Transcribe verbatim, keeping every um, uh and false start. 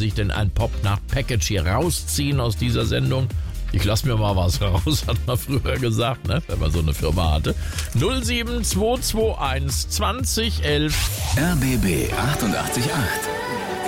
sich denn ein Pop-Nacht-Package hier rausziehen aus dieser Sendung? Ich lasse mir mal was raus, hat man früher gesagt, ne? Wenn man so eine Firma hatte. null sieben zwei zwei eins zwanzig elf R B B achtundachtzig Komma acht.